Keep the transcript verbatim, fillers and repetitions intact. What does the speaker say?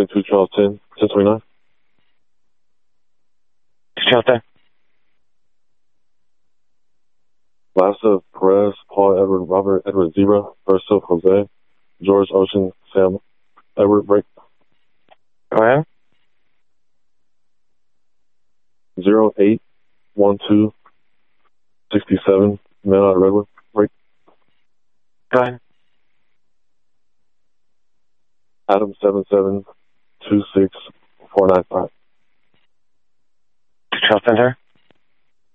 twenty-two Charles ten, ten twenty-nine. Charles ten. Lassa, Perez, Paul, Edward, Robert, Edward, Zebra, Verso, Jose, George, Ocean, Sam, Edward, break. Go ahead. Zero eight one two sixty seven, man out of Redwood, break. Go ahead. Adam seven seven two six four nine five. Charles ten, sir.